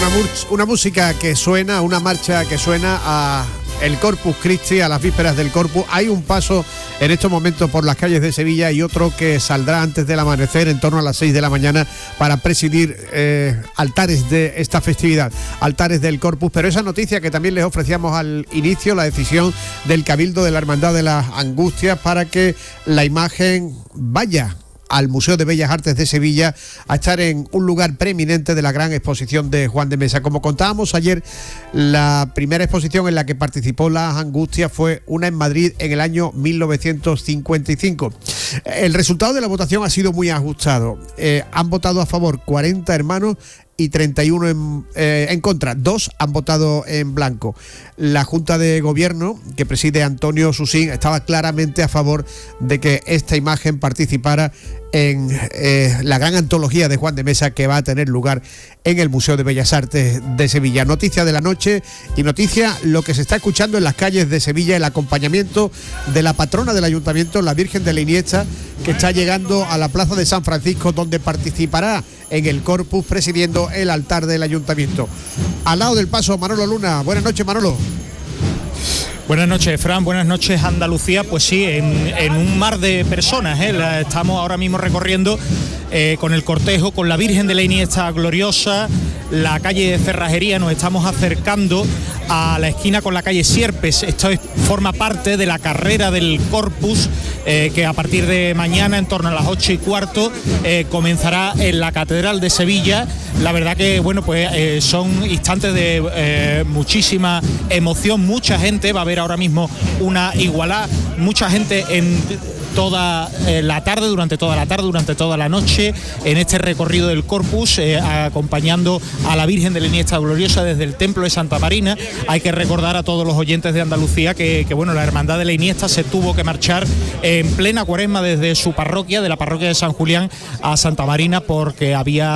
una música que suena, una marcha que suena a el Corpus Christi, a las vísperas del Corpus. Hay un paso en estos momentos por las calles de Sevilla y otro que saldrá antes del amanecer, en torno a las 6 de la mañana, para presidir altares de esta festividad, altares del Corpus. Pero esa noticia que también les ofrecíamos al inicio, la decisión del Cabildo de la Hermandad de las Angustias para que la imagen vaya al Museo de Bellas Artes de Sevilla a estar en un lugar preeminente de la gran exposición de Juan de Mesa. Como contábamos ayer, la primera exposición en la que participó Las Angustias fue una en Madrid en el año 1955. El resultado de la votación ha sido muy ajustado. Han votado a favor 40 hermanos y 31 en contra. 2 han votado en blanco. La Junta de Gobierno, que preside Antonio Susín, estaba claramente a favor de que esta imagen participara en la gran antología de Juan de Mesa que va a tener lugar en el Museo de Bellas Artes de Sevilla. Noticia de la noche y noticia lo que se está escuchando en las calles de Sevilla, el acompañamiento de la patrona del ayuntamiento, la Virgen de la Iniesta, que está llegando a la Plaza de San Francisco, donde participará en el Corpus presidiendo el altar del ayuntamiento. Al lado del paso, Manolo Luna. Buenas noches, Manolo. Buenas noches, Fran, buenas noches, Andalucía. Pues sí, en un mar de personas, estamos ahora mismo recorriendo con el cortejo, con la Virgen de la Iniesta gloriosa, la calle de Cerrajería. Nos estamos acercando a la esquina con la calle Sierpes. Esto forma parte de la carrera del Corpus, que a partir de mañana, en torno a las 8:15, comenzará en la Catedral de Sevilla. La verdad que, bueno, pues son instantes de muchísima emoción. Mucha gente va a ver ahora mismo una igualdad, mucha gente en toda la tarde, durante toda la noche, en este recorrido del Corpus, acompañando a la Virgen de la Iniesta gloriosa desde el Templo de Santa Marina. Hay que recordar a todos los oyentes de Andalucía que bueno, la Hermandad de la Iniesta se tuvo que marchar en plena Cuaresma desde su parroquia, de la parroquia de San Julián, a Santa Marina, porque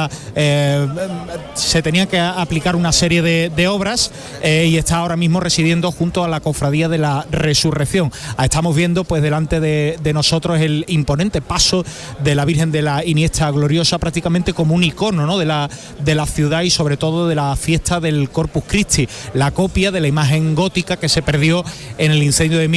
se tenían que aplicar una serie de obras, y está ahora mismo residiendo junto a la Cofradía de la Resurrección. Estamos viendo pues delante de nosotros el imponente paso de la Virgen de la Iniesta gloriosa, prácticamente como un icono, ¿no?, de la ciudad y sobre todo de la fiesta del Corpus Christi, la copia de la imagen gótica que se perdió en el incendio de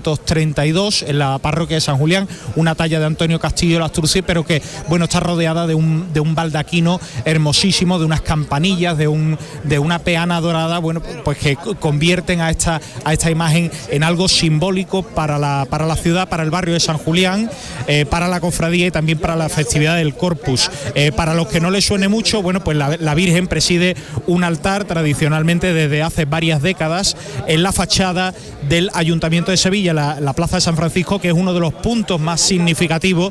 1932 en la parroquia de San Julián, una talla de Antonio Castillo Lasturci, pero que bueno, está rodeada de un baldaquino hermosísimo, de unas campanillas, de una peana dorada, bueno, pues que convierten a esta imagen en algo simbólico para la ciudad, para el barrio de San Julián, para la cofradía y también para la festividad del Corpus. Para los que no les suene mucho, bueno, pues la Virgen preside un altar tradicionalmente desde hace varias décadas en la fachada del Ayuntamiento de Sevilla, la Plaza de San Francisco, que es uno de los puntos más significativos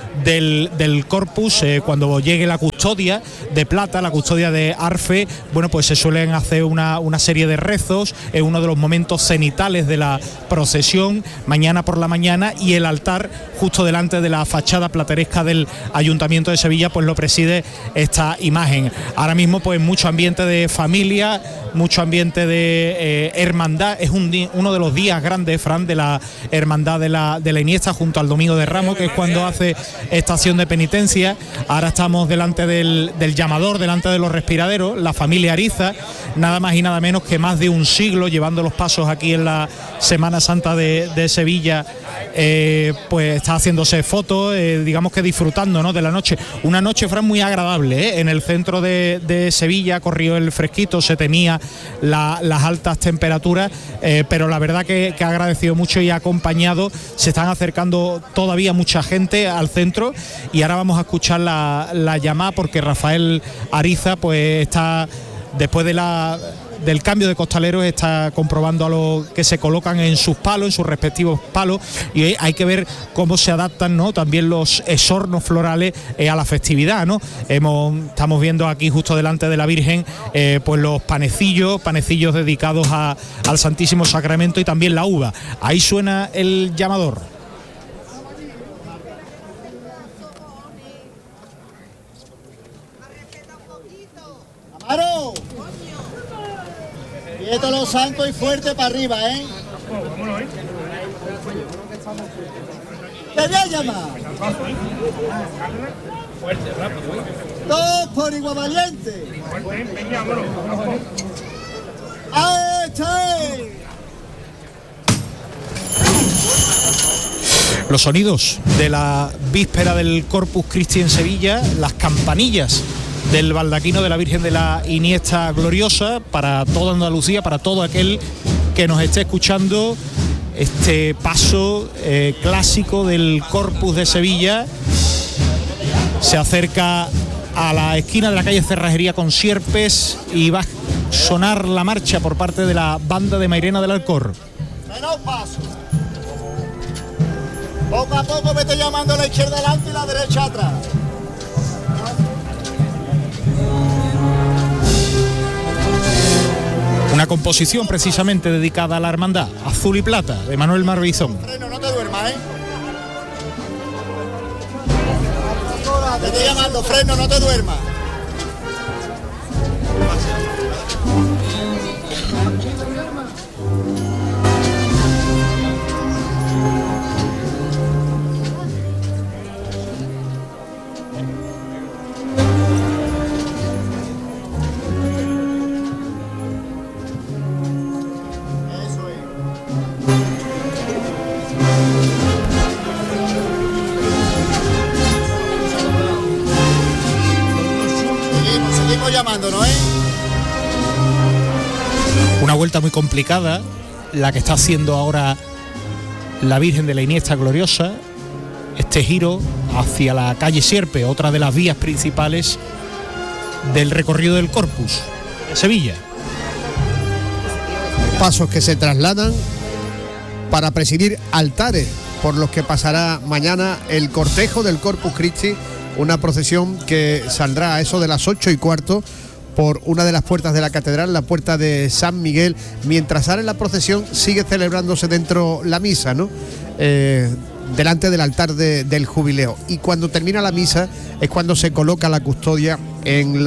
del Corpus. Cuando llegue la custodia de plata, la custodia de Arfe, bueno, pues se suelen hacer una serie de rezos, es uno de los momentos cenitales de la procesión mañana por la mañana, y el altar justo delante de la fachada plateresca del Ayuntamiento de Sevilla pues lo preside esta imagen. Ahora mismo pues mucho ambiente de familia, mucho ambiente de hermandad. Es uno de los días grandes, Fran, de la Hermandad de la Iniesta, junto al Domingo de Ramos, que es cuando hace estación de penitencia. Ahora estamos delante del llamador, delante de los respiraderos, la familia Ariza, nada más y nada menos que más de un siglo llevando los pasos aquí en la Semana Santa de Sevilla. Pues está haciéndose fotos, digamos que disfrutando, ¿no?, de la noche. Una noche, Fran, muy agradable, en el centro de Sevilla corrió el fresquito, se temía las altas temperaturas, pero la verdad que ha agradecido mucho y ha acompañado. Se están acercando todavía mucha gente al centro, y ahora vamos a escuchar la llamada, porque Rafael Ariza pues está, después del cambio de costaleros, está comprobando a los que se colocan en sus palos, en sus respectivos palos, y hay que ver cómo se adaptan, ¿no?, también los esornos florales a la festividad, ¿no? Estamos viendo aquí justo delante de la Virgen pues los panecillos dedicados al Santísimo Sacramento, y también la uva. Ahí suena el llamador. ¡Amaro! Quieto los santos y fuerte para arriba, ¿eh? ¡Te voy a llamar! Fuerte, rápido. Todos por igual valiente. ¡Ahí! Los sonidos de la víspera del Corpus Christi en Sevilla, las campanillas del baldaquino de la Virgen de la Iniesta Gloriosa, para toda Andalucía, para todo aquel que nos esté escuchando, este paso clásico del Corpus de Sevilla se acerca a la esquina de la calle Cerrajería con Sierpes y va a sonar la marcha por parte de la banda de Mairena del Alcor. Menos paso. Poco a poco me estoy llamando a la izquierda adelante y la derecha atrás. Una composición precisamente dedicada a la hermandad, Azul y Plata, de Manuel Marbizón. Freno, no te duermas, Te estoy llamando, freno, no te duermas. Llamándonos, Una vuelta muy complicada la que está haciendo ahora la Virgen de la Iniesta Gloriosa, este giro hacia la calle Sierpe, otra de las vías principales del recorrido del Corpus de Sevilla. Pasos que se trasladan para presidir altares por los que pasará mañana el cortejo del Corpus Christi, una procesión que saldrá a eso de las 8:15 por una de las puertas de la catedral, la puerta de San Miguel. Mientras sale la procesión sigue celebrándose dentro la misa, ¿no? Delante del altar del jubileo. Y cuando termina la misa es cuando se coloca la custodia en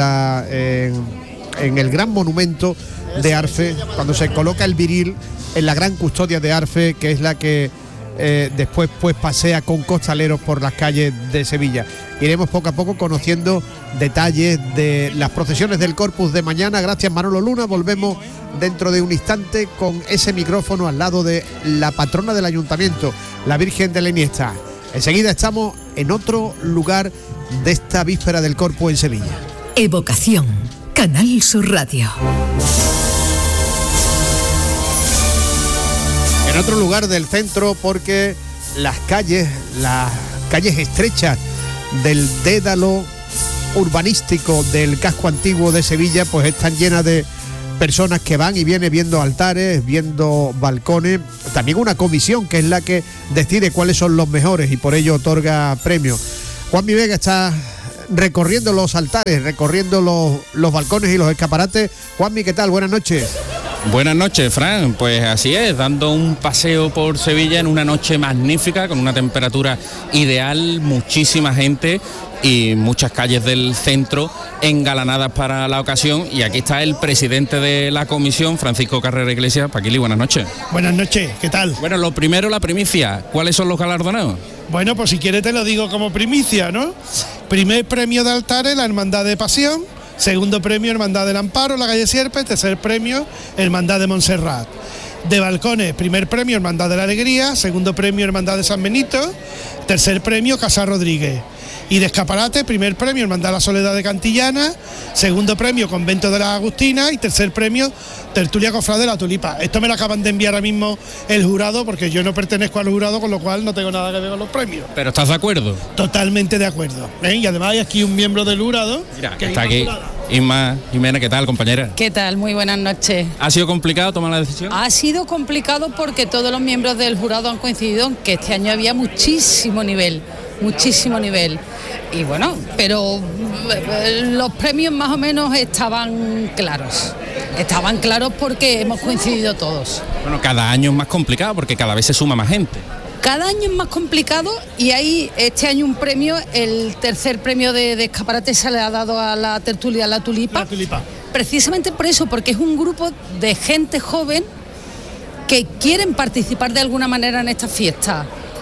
el gran monumento de Arfe, cuando se coloca el viril en la gran custodia de Arfe, que es la que después pues pasea con costaleros por las calles de Sevilla. Iremos poco a poco conociendo detalles de las procesiones del Corpus de mañana. Gracias, Manolo Luna. Volvemos dentro de un instante con ese micrófono al lado de la patrona del ayuntamiento, la Virgen de la Iniesta. Enseguida estamos en otro lugar de esta víspera del Corpus en Sevilla. Evocación, Canal Sur Radio. En otro lugar del centro, porque las calles estrechas del dédalo urbanístico del casco antiguo de Sevilla pues están llenas de personas que van y vienen viendo altares, viendo balcones, también una comisión que es la que decide cuáles son los mejores y por ello otorga premios. Juanmi Vega está recorriendo los altares, recorriendo los balcones y los escaparates. Juanmi, ¿qué tal? Buenas noches. Buenas noches, Fran. Pues así es, dando un paseo por Sevilla en una noche magnífica, con una temperatura ideal, muchísima gente y muchas calles del centro engalanadas para la ocasión. Y aquí está el presidente de la comisión, Francisco Carrera Iglesias. Paquili, buenas noches. Buenas noches, ¿qué tal? Bueno, lo primero, la primicia. ¿Cuáles son los galardonados? Bueno, pues si quieres te lo digo como primicia, ¿no? Primer premio de altares, la Hermandad de Pasión. Segundo premio, Hermandad del Amparo, la calle Sierpe. Tercer premio, Hermandad de Montserrat. De balcones, primer premio, Hermandad de la Alegría. Segundo premio, Hermandad de San Benito. Tercer premio, Casa Rodríguez. Y de escaparate, primer premio, Hermandad de la Soledad de Cantillana. Segundo premio, Convento de la Agustina. Y tercer premio, Tertulia Cofrade de la Tulipa. Esto me lo acaban de enviar ahora mismo el jurado, porque yo no pertenezco al jurado, con lo cual no tengo nada que ver con los premios. ¿Pero estás de acuerdo? Totalmente de acuerdo. Y además hay aquí un miembro del jurado. Mira, que está aquí. Inma Jiménez, ¿qué tal, compañera? ¿Qué tal? Muy buenas noches. ¿Ha sido complicado tomar la decisión? Ha sido complicado porque todos los miembros del jurado han coincidido en que este año había muchísimo nivel. Y bueno, pero los premios más o menos estaban claros porque hemos coincidido todos. Bueno, cada año es más complicado porque cada vez se suma más gente. Cada año es más complicado y hay este año un premio, el tercer premio de escaparate se le ha dado a la tertulia La Tulipa. Precisamente por eso, porque es un grupo de gente joven que quieren participar de alguna manera en esta fiesta.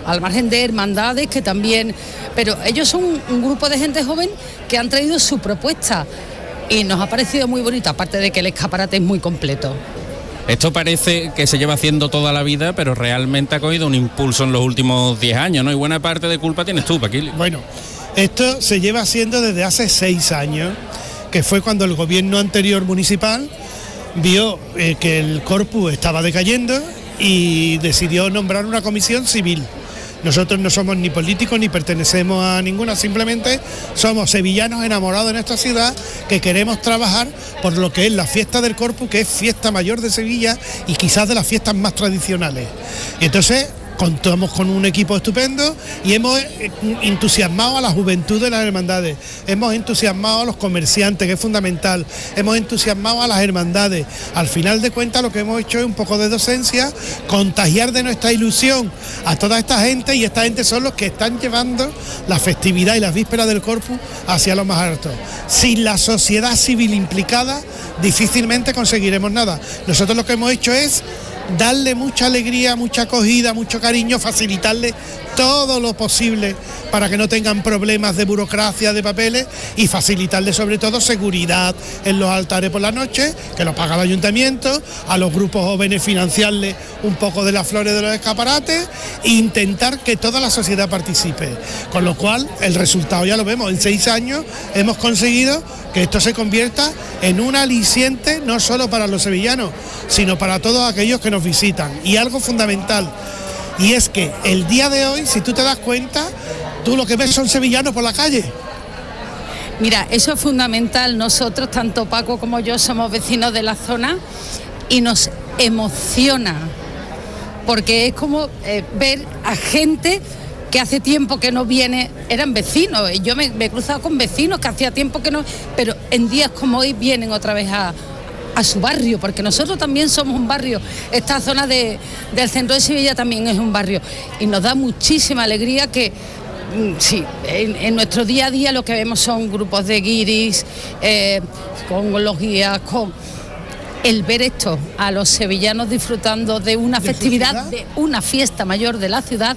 al margen de hermandades que también, pero ellos son un grupo de gente joven que han traído su propuesta y nos ha parecido muy bonito, aparte de que el escaparate es muy completo. Esto parece que se lleva haciendo toda la vida, pero realmente ha cogido un impulso en los últimos 10 años, ¿no? Y buena parte de culpa tienes tú, Paquili. Bueno, esto se lleva haciendo desde hace 6 años, que fue cuando el gobierno anterior municipal vio que el corpus estaba decayendo y decidió nombrar una comisión civil. Nosotros no somos ni políticos ni pertenecemos a ninguna, simplemente somos sevillanos enamorados de nuestra ciudad que queremos trabajar por lo que es la fiesta del Corpus, que es fiesta mayor de Sevilla y quizás de las fiestas más tradicionales. Y entonces contamos con un equipo estupendo y hemos entusiasmado a la juventud de las hermandades, hemos entusiasmado a los comerciantes, que es fundamental, hemos entusiasmado a las hermandades. Al final de cuentas lo que hemos hecho es un poco de docencia, contagiar de nuestra ilusión a toda esta gente, y esta gente son los que están llevando la festividad y las vísperas del Corpus hacia lo más alto. Sin la sociedad civil implicada difícilmente conseguiremos nada. Nosotros lo que hemos hecho es darle mucha alegría, mucha acogida, mucho cariño, facilitarle todo lo posible para que no tengan problemas de burocracia, de papeles, y facilitarle sobre todo seguridad en los altares por la noche, que lo paga el ayuntamiento, a los grupos jóvenes financiarle un poco de las flores de los escaparates e intentar que toda la sociedad participe. Con lo cual el resultado ya lo vemos, en 6 años hemos conseguido que esto se convierta en un aliciente no solo para los sevillanos, sino para todos aquellos que nos visitan. Y algo fundamental, y es que el día de hoy, si tú te das cuenta, tú lo que ves son sevillanos por la calle. Mira, eso es fundamental. Nosotros, tanto Paco como yo, somos vecinos de la zona y nos emociona, porque es como ver a gente que hace tiempo que no viene, eran vecinos, yo me he cruzado con vecinos que hacía tiempo que no, pero en días como hoy vienen otra vez a su barrio, porque nosotros también somos un barrio, esta zona del centro de Sevilla también es un barrio, y nos da muchísima alegría que sí, en nuestro día a día lo que vemos son grupos de guiris, con los guías, con el ver esto, a los sevillanos disfrutando de una festividad, de una fiesta mayor de la ciudad.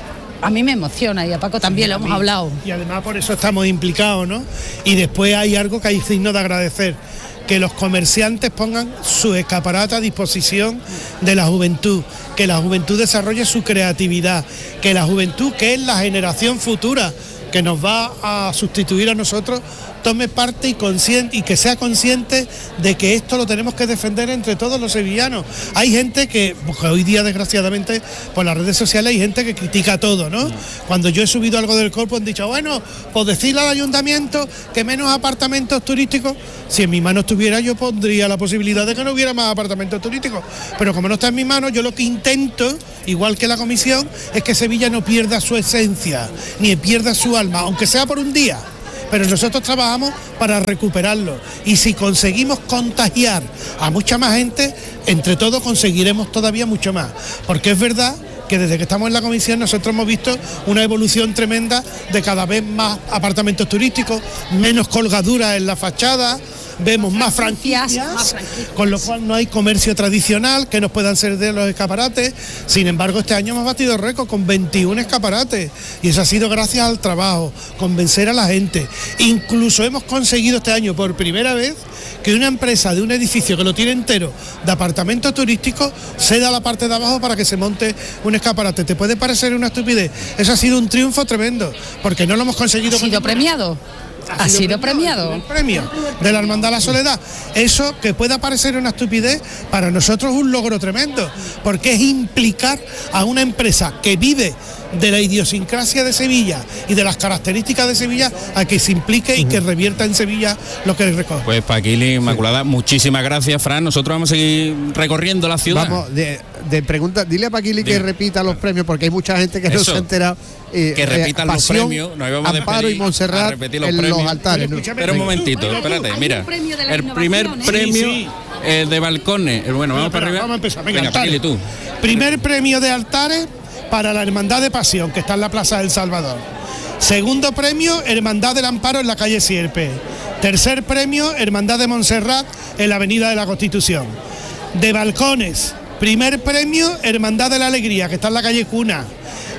A mí me emociona, y a Paco también lo hemos hablado. Y además por eso estamos implicados, ¿no? Y después hay algo que hay signo de agradecer, que los comerciantes pongan su escaparate a disposición de la juventud, que la juventud desarrolle su creatividad, que la juventud, que es la generación futura que nos va a sustituir a nosotros, tome parte y que sea consciente de que esto lo tenemos que defender entre todos los sevillanos. Hay gente que, porque hoy día desgraciadamente por las redes sociales hay gente que critica todo, ¿no? Cuando yo he subido algo del Corpus han dicho, bueno, pues decirle al ayuntamiento que menos apartamentos turísticos. Si en mi mano estuviera, yo pondría la posibilidad de que no hubiera más apartamentos turísticos, pero como no está en mi mano, yo lo que intento, igual que la comisión, es que Sevilla no pierda su esencia, ni pierda su alma, aunque sea por un día. Pero nosotros trabajamos para recuperarlo, y si conseguimos contagiar a mucha más gente, entre todos conseguiremos todavía mucho más, porque es verdad que desde que estamos en la comisión nosotros hemos visto una evolución tremenda de cada vez más apartamentos turísticos, menos colgaduras en la fachada, vemos más franquicias, con lo cual no hay comercio tradicional que nos puedan ser de los escaparates. Sin embargo, este año hemos batido récord con 21 escaparates, y eso ha sido gracias al trabajo, convencer a la gente. Incluso hemos conseguido este año por primera vez que una empresa de un edificio que lo tiene entero de apartamentos turísticos ceda la parte de abajo para que se monte un escaparate. ¿Te puede parecer una estupidez? Eso ha sido un triunfo tremendo, porque no lo hemos conseguido. ¿Ha sido premiado? Ha sido premiado. El premio de la Hermandad de la Soledad. Eso, que pueda parecer una estupidez, para nosotros es un logro tremendo, porque es implicar a una empresa que vive de la idiosincrasia de Sevilla y de las características de Sevilla, a que se implique y que revierta en Sevilla lo que recoge. Pues Paquili, Inmaculada, muchísimas gracias, Fran. Nosotros vamos a seguir recorriendo la ciudad. Vamos, de pregunta, dile a Paquili que repita los premios, porque hay mucha gente que no se ha enterado. Que repitan los premios. Nos íbamos a Amparo y Montserrat en los altares. Pero un momentito, espérate, mira. El primer premio de balcones. Bueno, vamos para arriba. Vamos a empezar. Venga, Paquili, tú. Primer premio de altares para la Hermandad de Pasión, que está en la Plaza del Salvador. Segundo premio, Hermandad del Amparo en la calle Sierpe. Tercer premio, Hermandad de Montserrat en la Avenida de la Constitución. De balcones, primer premio, Hermandad de la Alegría, que está en la calle Cuna.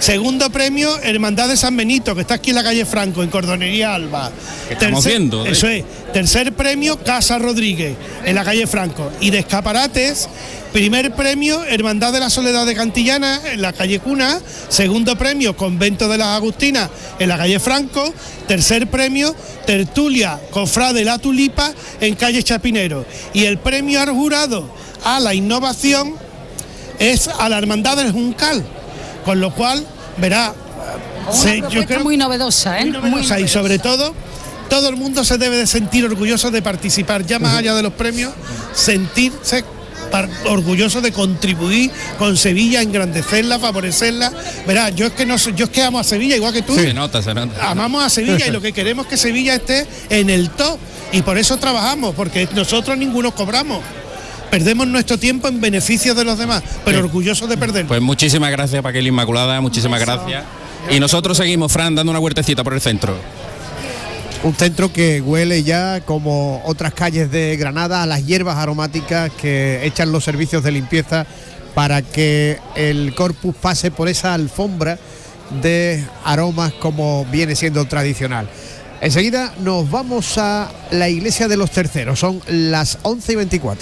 Segundo premio, Hermandad de San Benito, que está aquí en la calle Franco, en Cordonería Alba. Estamos viendo. Eso es. Tercer premio, Casa Rodríguez, en la calle Franco. Y de escaparates, primer premio, Hermandad de la Soledad de Cantillana, en la calle Cuna. Segundo premio, Convento de las Agustinas, en la calle Franco. Tercer premio, Tertulia Cofrade La Tulipa, en calle Chapinero. Y el premio al jurado a la innovación es a la Hermandad del Juncal, con lo cual, verá, yo creo muy novedosa, muy novedosa, y sobre todo el mundo se debe de sentir orgulloso de participar, ya más allá de los premios, sentirse orgulloso de contribuir con Sevilla, engrandecerla, favorecerla. Verá, yo es que amo a Sevilla igual que tú. Se nota. Amamos a Sevilla y lo que queremos es que Sevilla esté en el top, y por eso trabajamos, porque nosotros ninguno cobramos. Perdemos nuestro tiempo en beneficio de los demás, pero orgullosos de perderlo. Pues muchísimas gracias, Paquel Inmaculada, muchísimas gracias. Y nosotros seguimos, Fran, dando una vueltecita por el centro. Un centro que huele ya, como otras calles de Granada, a las hierbas aromáticas que echan los servicios de limpieza para que el Corpus pase por esa alfombra de aromas como viene siendo tradicional. Enseguida nos vamos a la iglesia de los Terceros, son las 11:24.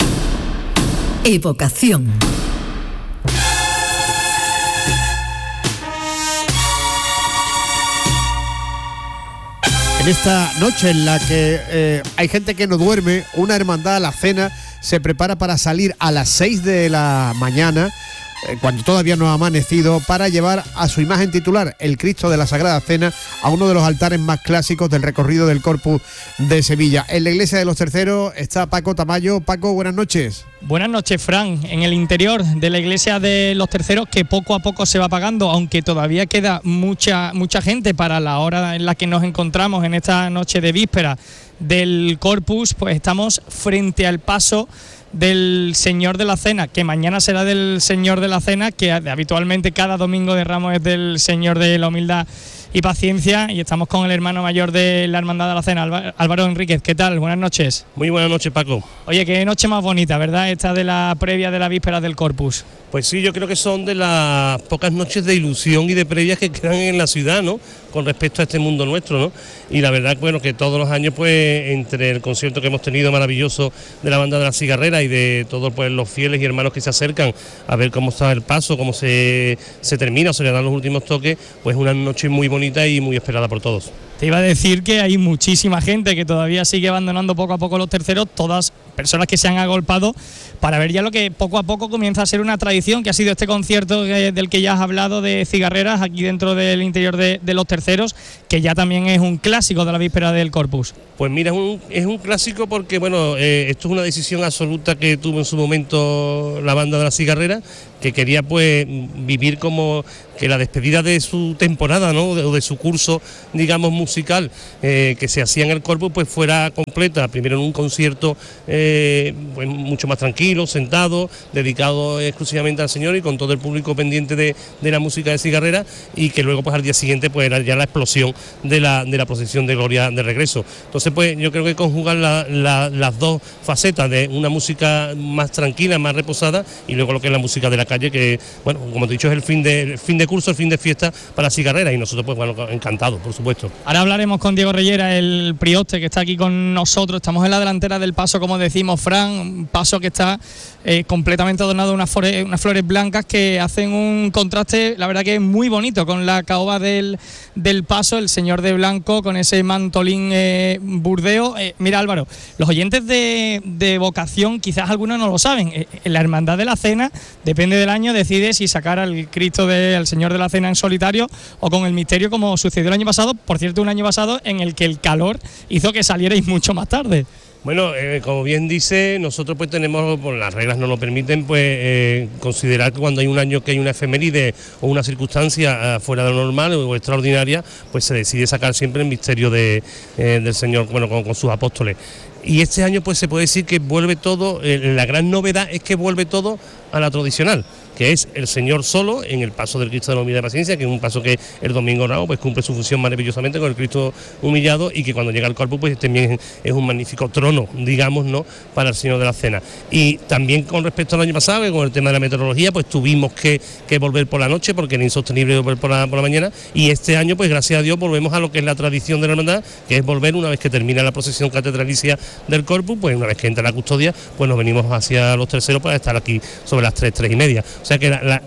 Evocación. En esta noche en la que hay gente que no duerme, una hermandad a la cena se prepara para salir a las 6 de la mañana, cuando todavía no ha amanecido, para llevar a su imagen titular, el Cristo de la Sagrada Cena, a uno de los altares más clásicos del recorrido del Corpus de Sevilla. En la iglesia de los Terceros está Paco Tamayo. Paco, buenas noches. Buenas noches, Fran. En el interior de la iglesia de los Terceros, que poco a poco se va apagando, aunque todavía queda mucha gente para la hora en la que nos encontramos en esta noche de víspera del Corpus, pues estamos frente al paso del Señor de la Cena, que mañana será del Señor de la Cena, que habitualmente cada domingo de Ramos es del Señor de la Humildad y Paciencia, y estamos con el hermano mayor de la Hermandad de la Cena, Álvaro Enríquez. ¿Qué tal? Buenas noches. Muy buenas noches, Paco. Oye, qué noche más bonita, ¿verdad? Esta de la previa de la víspera del Corpus. Pues sí, yo creo que son de las pocas noches de ilusión y de previas que quedan en la ciudad, ¿no?, con respecto a este mundo nuestro, ¿no? Y la verdad, bueno, que todos los años, pues, entre el concierto que hemos tenido maravilloso de la banda de la Cigarrera y de todos, pues, los fieles y hermanos que se acercan a ver cómo está el paso, cómo se termina o se le dan los últimos toques, pues una noche muy bonita y muy esperada por todos. Te iba a decir que hay muchísima gente que todavía sigue abandonando poco a poco los Terceros, todas personas que se han agolpado para ver ya lo que poco a poco comienza a ser una tradición, que ha sido este concierto del que ya has hablado de Cigarreras aquí dentro del interior de los Terceros, que ya también es un clásico de la víspera del Corpus. Pues mira, es un clásico porque, bueno, esto es una decisión absoluta que tuvo en su momento la banda de la Cigarrera, que quería, pues, vivir como que la despedida de su temporada, ¿no?, o de su curso, digamos, musical, que se hacía en el Corpus, pues fuera completa, primero en un concierto pues mucho más tranquilo, sentado, dedicado exclusivamente al Señor y con todo el público pendiente de la música de Cigarrera, y que luego, pues, al día siguiente, pues, era ya la explosión de la procesión de gloria de regreso. Entonces, pues, yo creo que conjugan las dos facetas de una música más tranquila, más reposada, y luego lo que es la música de la calle, que, bueno, como te he dicho, es el fin de curso, el fin de fiesta para Cigarrera, y nosotros, pues, bueno, encantados, por supuesto. Ahora hablaremos con Diego Reyera, el prioste que está aquí con nosotros. Estamos en la delantera del paso, como decimos, Fran, un paso que está completamente adornado de unas flores blancas que hacen un contraste, la verdad, que es muy bonito con la caoba del paso, el Señor de blanco con ese mantolín burdeo. Mira, Álvaro, los oyentes de vocación, quizás algunos no lo saben, la Hermandad de la Cena, depende del año, decide si sacar al Cristo al Señor de la Cena en solitario o con el misterio, como sucedió el año pasado, por cierto, un año pasado en el que el calor hizo que salierais mucho más tarde. Bueno, como bien dice, nosotros, pues, tenemos, pues, las reglas no lo permiten, pues, considerar que cuando hay un año que hay una efeméride o una circunstancia fuera de lo normal o extraordinaria, pues se decide sacar siempre el misterio del Señor, bueno, con sus apóstoles. Y este año, pues, se puede decir que vuelve todo, la gran novedad es que vuelve todo a la tradicional, que es el Señor solo en el paso del Cristo de la Humildad y Paciencia, que es un paso que el Domingo Ramos pues cumple su función maravillosamente con el Cristo humillado, y que cuando llega al Corpus pues también es un magnífico trono, digamos, ¿no?, para el Señor de la Cena. Y también con respecto al año pasado, que con el tema de la meteorología, pues tuvimos que volver por la noche porque era insostenible volver por la mañana, y este año pues gracias a Dios volvemos a lo que es la tradición de la hermandad, que es volver una vez que termina la procesión catedralicia del Corpus, pues una vez que entra la custodia, pues nos venimos hacia los terceros para estar aquí sobre las 3:30. O sea que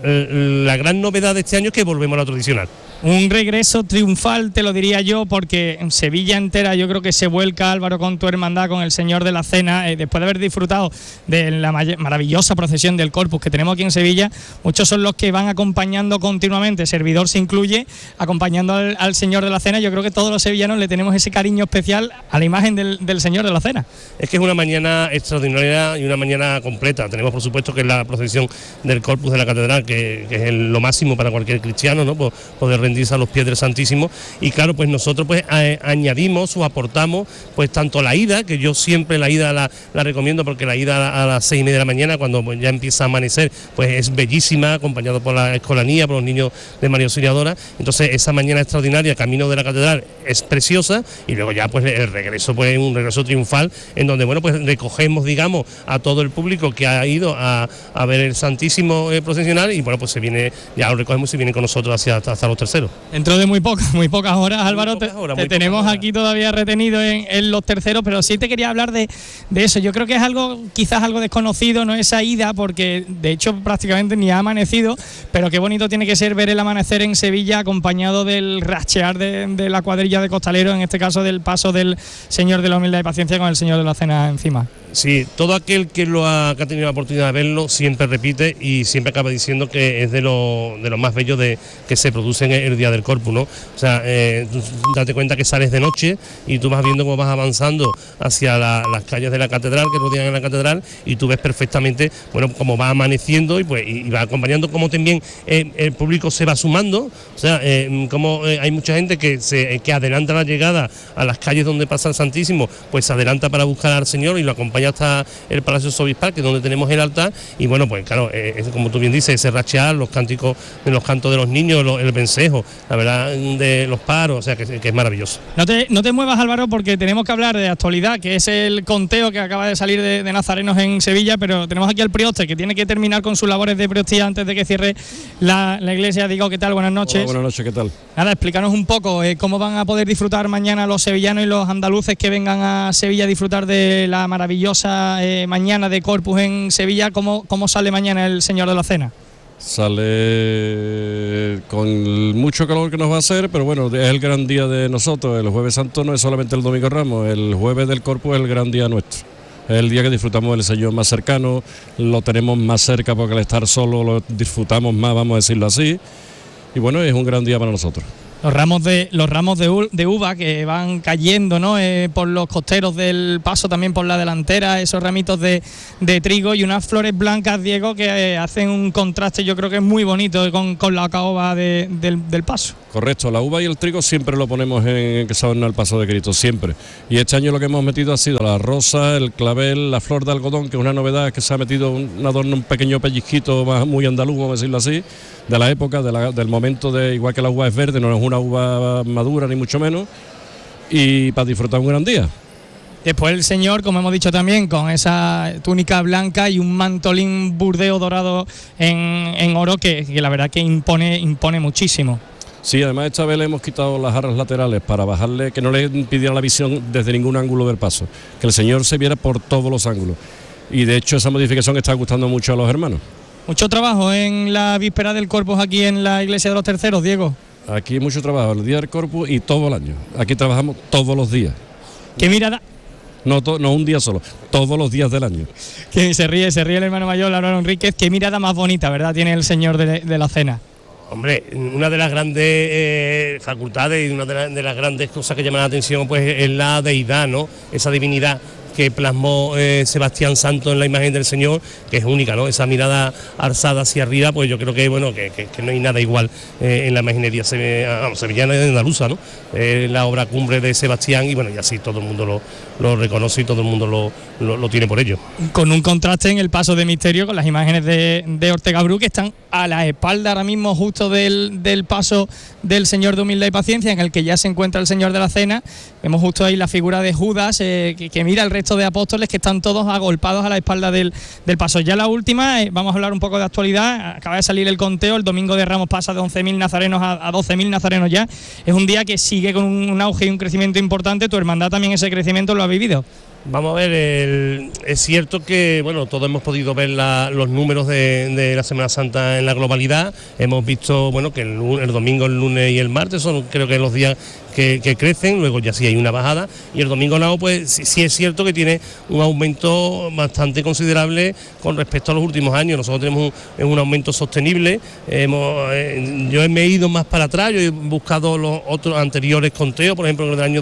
la gran novedad de este año es que volvemos a lo tradicional. Un regreso triunfal, te lo diría yo, porque en Sevilla entera yo creo que se vuelca, Álvaro, con tu hermandad, con el Señor de la Cena, después de haber disfrutado de la maravillosa procesión del Corpus que tenemos aquí en Sevilla. Muchos son los que van acompañando continuamente, servidor se incluye, acompañando al Señor de la Cena. Yo creo que todos los sevillanos le tenemos ese cariño especial a la imagen del Señor de la Cena. Es que es una mañana extraordinaria y una mañana completa. Tenemos, por supuesto, que es la procesión del Corpus de la Catedral, que es lo máximo para cualquier cristiano, ¿no?, poder rendirse a los pies del Santísimo. Y claro, pues nosotros pues añadimos o aportamos pues tanto la ida, que yo siempre la ida la recomiendo, porque la ida a las 6:30 de la mañana, cuando pues ya empieza a amanecer, pues es bellísima, acompañado por la escolanía, por los niños de María Auxiliadora. Entonces esa mañana extraordinaria camino de la catedral es preciosa, y luego ya pues el regreso, pues un regreso triunfal, en donde bueno pues recogemos, digamos, a todo el público que ha ido a ver el Santísimo procesional, y bueno pues se viene, ya lo recogemos y viene con nosotros hasta los terceros. Dentro de muy pocas horas, Álvaro, te tenemos aquí todavía retenido en los terceros, pero sí te quería hablar de eso. Yo creo que es algo, quizás algo desconocido, no esa ida, porque de hecho prácticamente ni ha amanecido, pero qué bonito tiene que ser ver el amanecer en Sevilla acompañado del rachear de la cuadrilla de costaleros, en este caso del paso del Señor de la Humildad y Paciencia con el Señor de la Cena encima. Sí, todo aquel que ha tenido la oportunidad de verlo siempre repite y siempre acaba diciendo que es de lo más bello que se produce en el día del Corpus, ¿no? O sea, date cuenta que sales de noche y tú vas viendo cómo vas avanzando hacia las calles de la catedral, que rodean la catedral, y tú ves perfectamente, bueno, cómo va amaneciendo y va acompañando, cómo también el público se va sumando. O sea, como hay mucha gente que adelanta la llegada a las calles donde pasa el Santísimo, pues se adelanta para buscar al Señor y lo acompaña hasta el Palacio Sobispal, que es donde tenemos el altar. Y bueno, pues claro, como tú bien dices, ese rachear, los cantos de los niños, el vencejo, la verdad, de los paros, o sea que es maravilloso. No te muevas, Álvaro, porque tenemos que hablar de actualidad, que es el conteo que acaba de salir de nazarenos en Sevilla, pero tenemos aquí al prioste, que tiene que terminar con sus labores de priostía antes de que cierre la iglesia. Digo, ¿qué tal? Buenas noches. Hola, buenas noches, ¿qué tal? Nada, explícanos un poco cómo van a poder disfrutar mañana los sevillanos y los andaluces que vengan a Sevilla a disfrutar de la maravillosa mañana de Corpus en Sevilla. ¿Cómo sale mañana el Señor de la Cena? Sale con mucho calor que nos va a hacer, pero bueno, es el gran día de nosotros. El Jueves Santo no es solamente el Domingo Ramos, el Jueves del Corpus es el gran día nuestro. Es el día que disfrutamos del Señor más cercano, lo tenemos más cerca porque al estar solo lo disfrutamos más, vamos a decirlo así. Y bueno, es un gran día para nosotros. Los ramos de uva que van cayendo, ¿no?, por los costeros del paso, también por la delantera, esos ramitos de trigo y unas flores blancas, Diego, que hacen un contraste, yo creo que es muy bonito con la caoba del paso. Correcto, la uva y el trigo siempre lo ponemos en que se adorna el paso de Cristo, siempre. Y este año lo que hemos metido ha sido la rosa, el clavel, la flor de algodón, que es una novedad, que se ha metido un adorno, un pequeño pellizquito muy andaluz, vamos a decirlo así, de la época, del momento, igual que la uva es verde, no es una uva madura ni mucho menos, y para disfrutar un gran día. Después el Señor, como hemos dicho también, con esa túnica blanca y un mantolín burdeo dorado en oro que la verdad que impone muchísimo. Sí, además esta vez le hemos quitado las arras laterales para bajarle, que no le impidiera la visión desde ningún ángulo del paso, que el Señor se viera por todos los ángulos. Y de hecho esa modificación está gustando mucho a los hermanos. Mucho trabajo en la víspera del Corpus aquí en la iglesia de los Terceros, Diego. Aquí mucho trabajo, el día del Corpus y todo el año. Aquí trabajamos todos los días. ¿Qué mirada? No un día solo, todos los días del año. Que se ríe el hermano mayor, Álvaro Enríquez. Qué mirada más bonita, ¿verdad?, tiene el Señor de la Cena. Hombre, una de las grandes facultades y una de las grandes cosas que llaman la atención pues es la deidad, ¿no? Esa divinidad que plasmó Sebastián Santos en la imagen del Señor, que es única, ¿no? Esa mirada alzada hacia arriba, pues yo creo que bueno que no hay nada igual en la imaginería sevillana y andaluza, ¿no? La obra cumbre de Sebastián, y bueno, y así todo el mundo lo reconoce y todo el mundo lo tiene por ello. Con un contraste en el paso de misterio con las imágenes de Ortega Bru, que están a la espalda ahora mismo justo del paso del Señor de Humildad y Paciencia, en el que ya se encuentra el Señor de la Cena. Vemos justo ahí la figura de Judas, que mira al resto de apóstoles, que están todos agolpados a la espalda del paso. Ya la última, vamos a hablar un poco de actualidad. Acaba de salir el conteo, el Domingo de Ramos pasa de 11.000 nazarenos a 12.000 nazarenos ya. Es un día que sigue con un auge y un crecimiento importante. Tu hermandad también ese crecimiento lo ha vivido. Vamos a ver, es cierto que bueno, todos hemos podido ver los números de la Semana Santa en la globalidad. Hemos visto bueno que el domingo, el lunes y el martes son creo que los días que crecen, luego ya sí hay una bajada, y el domingo no, pues sí es cierto que tiene un aumento bastante considerable con respecto a los últimos años. Nosotros tenemos un aumento sostenible. Yo me he ido más para atrás, yo he buscado los otros anteriores conteos, por ejemplo en el año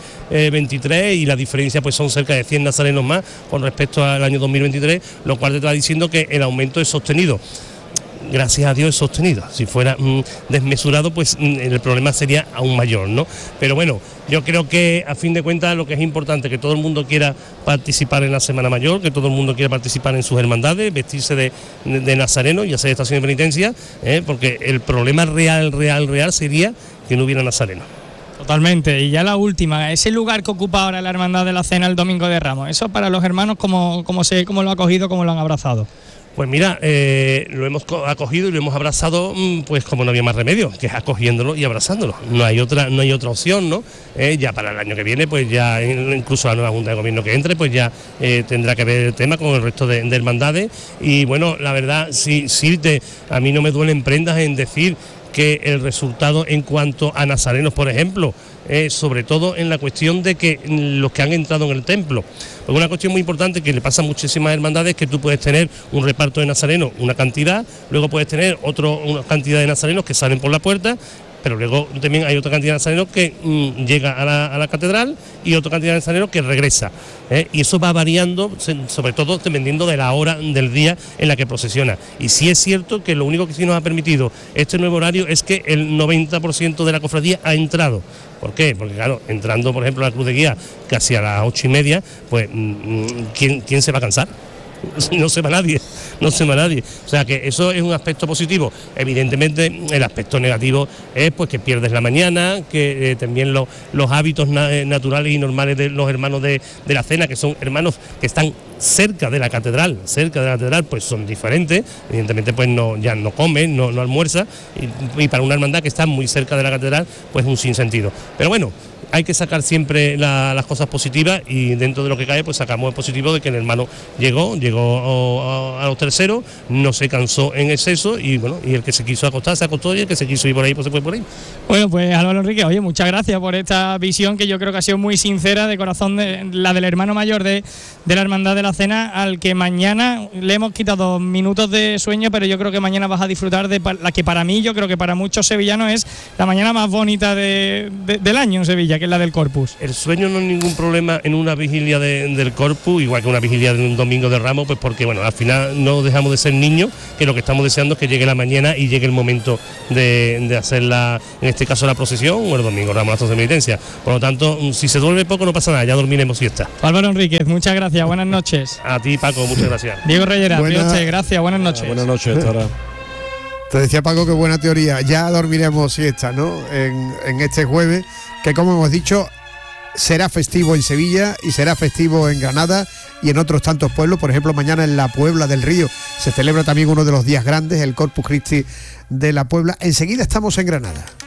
2023, y la diferencia pues son cerca de 100 nazarenos más con respecto al año 2023, lo cual te está diciendo que el aumento es sostenido. Gracias a Dios es sostenido. Si fuera desmesurado, pues el problema sería aún mayor, ¿no? Pero bueno, yo creo que a fin de cuentas lo que es importante es que todo el mundo quiera participar en la Semana Mayor, que todo el mundo quiera participar en sus hermandades, vestirse de nazareno y hacer estación de penitencia, porque el problema real sería que no hubiera nazareno. Totalmente. Y ya la última, ese lugar que ocupa ahora la Hermandad de la Cena el Domingo de Ramos, eso para los hermanos, ¿cómo lo ha acogido, cómo lo han abrazado? Pues mira, lo hemos acogido y lo hemos abrazado, pues como no había más remedio, que es acogiéndolo y abrazándolo. No hay otra opción, ¿no? Ya para el año que viene, pues ya incluso la nueva Junta de Gobierno que entre, pues ya tendrá que ver el tema con el resto de hermandades. Y bueno, la verdad, sí, a mí no me duelen prendas en decir que el resultado en cuanto a nazarenos, por ejemplo, sobre todo en la cuestión de que los que han entrado en el templo, porque una cuestión muy importante que le pasa a muchísimas hermandades, que tú puedes tener un reparto de nazarenos, una cantidad, luego puedes tener una cantidad de nazarenos que salen por la puerta, pero luego también hay otra cantidad de nazarenos que llega a la catedral y otra cantidad de nazarenos que regresa. Y eso va variando, sobre todo dependiendo de la hora del día en la que procesiona. Y sí es cierto que lo único que sí nos ha permitido este nuevo horario es que el 90% de la cofradía ha entrado. ¿Por qué? Porque claro, entrando por ejemplo a la Cruz de Guía casi a las 8:30, pues ¿quién se va a cansar? No se va nadie. O sea que eso es un aspecto positivo. Evidentemente el aspecto negativo es pues que pierdes la mañana, que también los hábitos naturales y normales de los hermanos de la Cena, que son hermanos que están cerca de la catedral, pues son diferentes. Evidentemente pues ya no comen, no almuerzan, y para una hermandad que está muy cerca de la catedral, pues un sinsentido. Pero bueno, hay que sacar siempre las cosas positivas, y dentro de lo que cae pues sacamos el positivo de que el hermano llegó a los terceros, no se cansó en exceso, y bueno, y el que se quiso acostar se acostó, y el que se quiso ir por ahí pues se fue por ahí. Bueno, pues Álvaro Enrique, oye, muchas gracias por esta visión que yo creo que ha sido muy sincera, de corazón, la del hermano mayor de la Hermandad de la Cena, al que mañana le hemos quitado minutos de sueño, pero yo creo que mañana vas a disfrutar de la que para mí, yo creo que para muchos sevillanos es la mañana más bonita del año en Sevilla, que es la del Corpus. El sueño no es ningún problema en una vigilia del Corpus, igual que una vigilia de un Domingo de Ramos, pues porque bueno, al final no dejamos de ser niños, que lo que estamos deseando es que llegue la mañana y llegue el momento de hacer en este caso la procesión, o el Domingo de Ramos, la estación de penitencia. Por lo tanto, si se duerme poco no pasa nada, ya dormiremos siesta. Álvaro Enríquez, muchas gracias, buenas noches. A ti, Paco, muchas gracias. Diego Reyera, gracias, buenas noches. Buenas noches, Tara. Te decía Paco, qué buena teoría. Ya dormiremos siesta, ¿no? En este jueves, que como hemos dicho, será festivo en Sevilla y será festivo en Granada y en otros tantos pueblos. Por ejemplo, mañana en la Puebla del Río se celebra también uno de los días grandes, el Corpus Christi de la Puebla. Enseguida estamos en Granada.